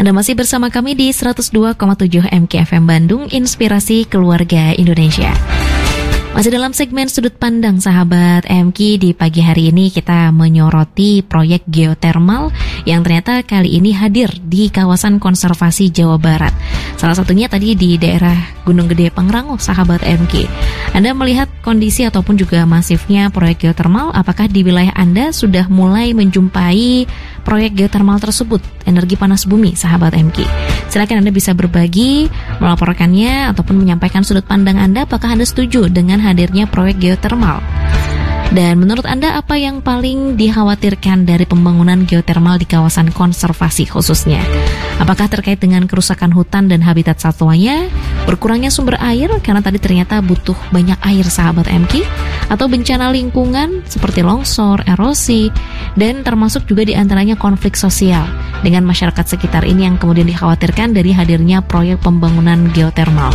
Anda masih bersama kami di 102,7 MKFM Bandung, Inspirasi Keluarga Indonesia. Masih dalam segmen Sudut Pandang Sahabat MK, di pagi hari ini kita menyoroti proyek geotermal yang ternyata kali ini hadir di kawasan konservasi Jawa Barat. Salah satunya tadi di daerah Gunung Gede Pangrango, Sahabat MK. Anda melihat kondisi ataupun juga masifnya proyek geotermal, apakah di wilayah Anda sudah mulai menjumpai proyek geotermal tersebut, energi panas bumi, Sahabat MK? Silakan Anda bisa berbagi, melaporkannya ataupun menyampaikan sudut pandang Anda, apakah Anda setuju dengan hadirnya proyek geotermal? Dan menurut Anda apa yang paling dikhawatirkan dari pembangunan geotermal di kawasan konservasi khususnya? Apakah terkait dengan kerusakan hutan dan habitat satwanya, berkurangnya sumber air karena tadi ternyata butuh banyak air, Sahabat MK, atau bencana lingkungan seperti longsor, erosi, dan termasuk juga diantaranya konflik sosial dengan masyarakat sekitar ini yang kemudian dikhawatirkan dari hadirnya proyek pembangunan geotermal?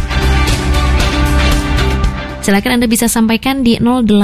Silakan Anda bisa sampaikan di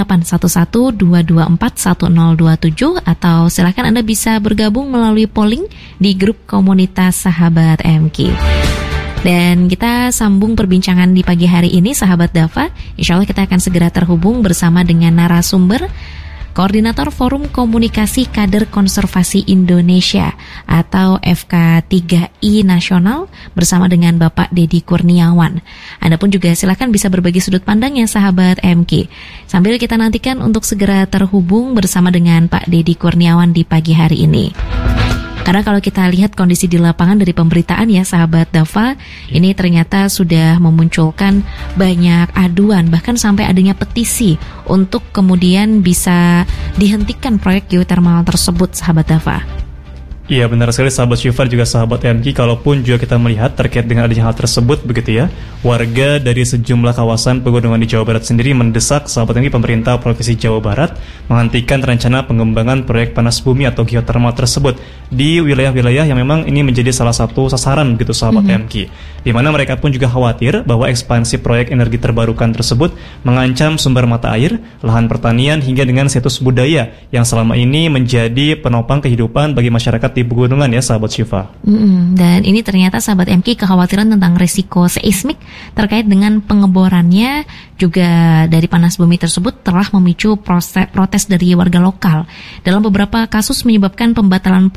0811-224-1027 atau silakan Anda bisa bergabung melalui polling di grup komunitas Sahabat MK. Dan kita sambung perbincangan di pagi hari ini, Sahabat Dava. Insya Allah kita akan segera terhubung bersama dengan narasumber, Koordinator Forum Komunikasi Kader Konservasi Indonesia atau FK3I Nasional bersama dengan Bapak Deddy Kurniawan. Anda pun juga silakan bisa berbagi sudut pandangnya, Sahabat MK. Sambil kita nantikan untuk segera terhubung bersama dengan Pak Deddy Kurniawan di pagi hari ini. Karena kalau kita lihat kondisi di lapangan dari pemberitaan ya, Sahabat Dava, ini ternyata sudah memunculkan banyak aduan, bahkan sampai adanya petisi untuk kemudian bisa dihentikan proyek geotermal tersebut, Sahabat Dava. Iya, benar sekali Sahabat Syifa juga Sahabat MK. Kalaupun juga kita melihat terkait dengan adanya hal tersebut begitu ya, warga dari sejumlah kawasan pegunungan di Jawa Barat sendiri mendesak Sahabat MK pemerintah Provinsi Jawa Barat menghentikan rencana pengembangan proyek panas bumi atau geotermal tersebut di wilayah-wilayah yang memang ini menjadi salah satu sasaran gitu, Sahabat MK. Di mana mereka pun juga khawatir bahwa ekspansi proyek energi terbarukan tersebut mengancam sumber mata air, lahan pertanian hingga dengan situs budaya yang selama ini menjadi penopang kehidupan bagi masyarakat di pegunungan ya, Sahabat Syifa. Dan ini ternyata Sahabat MK kekhawatiran tentang risiko seismik terkait dengan pengeborannya juga dari panas bumi tersebut telah memicu protes dari warga lokal. Dalam beberapa kasus menyebabkan pembatalan